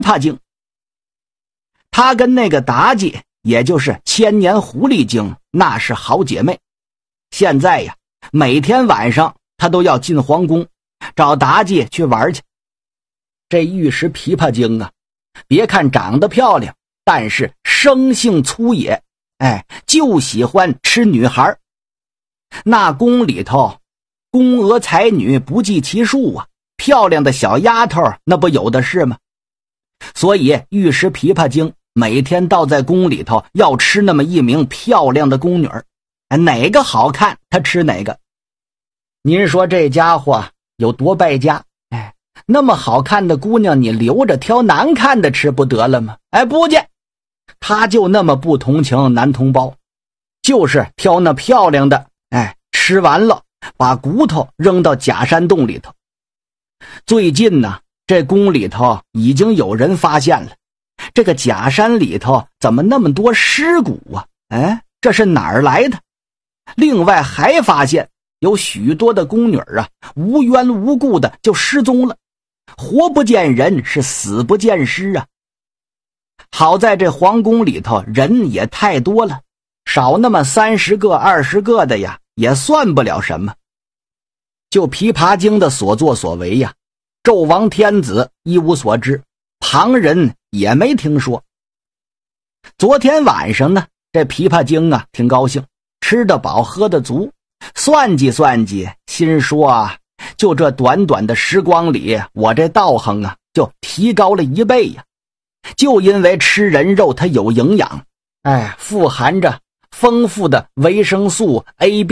琶精。他跟那个妲己，也就是千年狐狸精，那是好姐妹。现在呀，每天晚上他都要进皇宫找妲己去玩去。这玉石琵琶精啊，别看长得漂亮，但是生性粗野，就喜欢吃女孩。那宫里头宫娥才女不计其数啊，漂亮的小丫头那不有的是吗？所以玉石琵琶精每天倒在宫里头要吃那么一名漂亮的宫女儿，哪个好看他吃哪个。您说这家伙有多败家？那么好看的姑娘你留着挑难看的吃不得了吗？不介，他就那么不同情男同胞，就是挑那漂亮的，吃完了把骨头扔到假山洞里头。最近呢，这宫里头已经有人发现了，这个假山里头怎么那么多尸骨啊？这是哪儿来的？另外还发现有许多的宫女啊，无缘无故的就失踪了，活不见人，是死不见尸啊。好在这皇宫里头人也太多了，少那么30个20个的呀，也算不了什么。就琵琶精的所作所为呀，纣王天子一无所知，旁人也没听说。昨天晚上呢，这琵琶精啊挺高兴，吃得饱喝得足，算计算计，心说啊，就这短短的时光里，我这道行啊就提高了1倍呀。就因为吃人肉它有营养，富含着丰富的维生素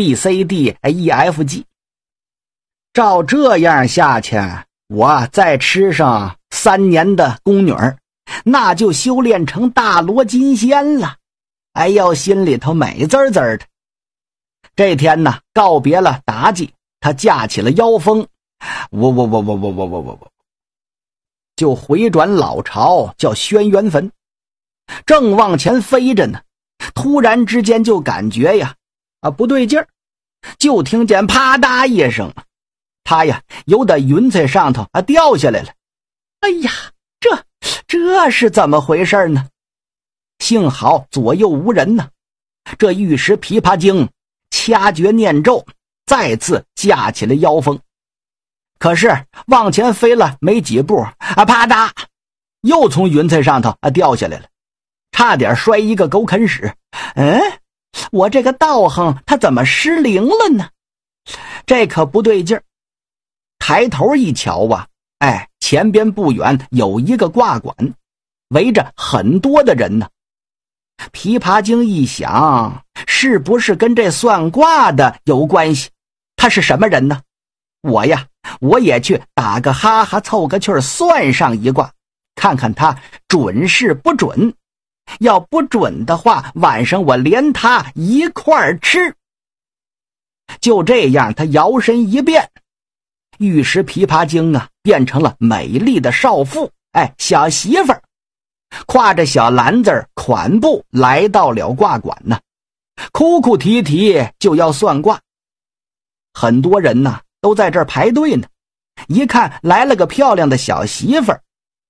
A、B、C、D、E、F、G。照这样下去，我再吃上3年的宫女儿，那就修炼成大罗金仙了。心里头美滋滋的。这天呢，告别了妲己，她架起了妖风，就回转老巢，叫轩辕坟。正往前飞着呢，突然之间就感觉呀，不对劲儿，就听见啪嗒一声，他呀由在云彩上头掉下来了。这是怎么回事呢？幸好左右无人呢。这玉石琵琶精掐诀念咒，再次架起了妖风。可是往前飞了没几步，啪嗒，又从云彩上头掉下来了，差点摔一个狗啃屎。我这个道行它怎么失灵了呢？这可不对劲儿。抬头一瞧啊，前边不远有一个卦馆，围着很多的人呢。琵琶精一想，是不是跟这算卦的有关系？他是什么人呢？我也去打个哈哈，凑个趣儿，算上一卦，看看他准是不准。要不准的话，晚上我连他一块儿吃。就这样，他摇身一变，玉石琵琶精啊，变成了美丽的少妇，小媳妇儿，挎着小篮子款步来到了卦馆呢，哭哭啼啼就要算卦。很多人呢都在这儿排队呢，一看来了个漂亮的小媳妇儿，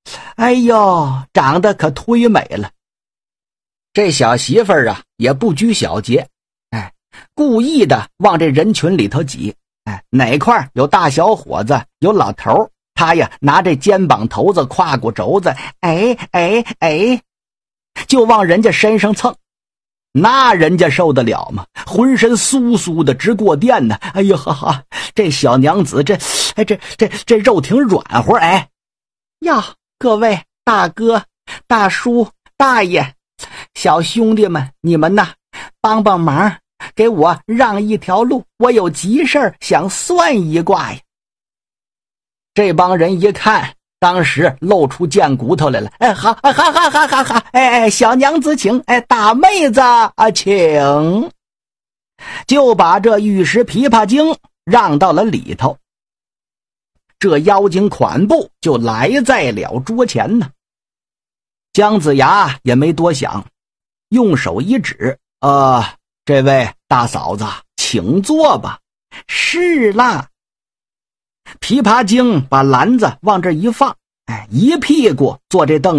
长得可忒美了。这小媳妇儿啊也不拘小节，故意的往这人群里头挤，哪块有大小伙子有老头，他呀拿这肩膀头子胯骨轴子，就往人家身上蹭。那人家受得了吗？浑身酥酥的直过电呢。这小娘子这肉挺软和。各位大哥大叔大爷小兄弟们，你们呐帮帮忙，给我让一条路，我有急事想算一卦呀。这帮人一看，当时露出贱骨头来了。好，小娘子请，大妹子请。就把这玉石琵琶精让到了里头。这妖精款步就来在了桌前呢。姜子牙也没多想，用手一指，这位大嫂子请坐吧。是啦。琵琶精把篮子往这一放， 一屁股坐这凳